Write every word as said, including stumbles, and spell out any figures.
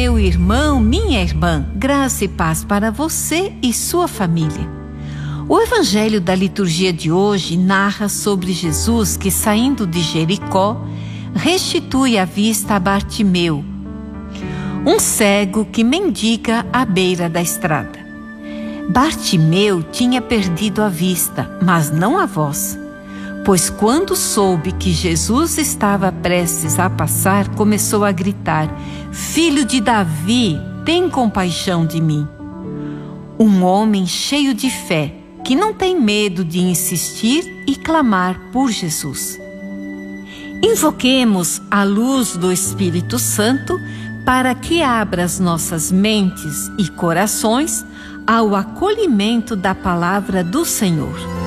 meu irmão, minha irmã, graça e paz para você e sua família. O evangelho da liturgia de hoje narra sobre Jesus que, saindo de Jericó, restitui a vista a Bartimeu, um cego que mendiga à beira da estrada. Bartimeu tinha perdido a vista, mas não a voz, pois quando soube que Jesus estava prestes a passar, começou a gritar: Filho de Davi, tem compaixão de mim. Um homem cheio de fé, que não tem medo de insistir e clamar por Jesus. Invoquemos a luz do Espírito Santo para que abra as nossas mentes e corações ao acolhimento da palavra do Senhor.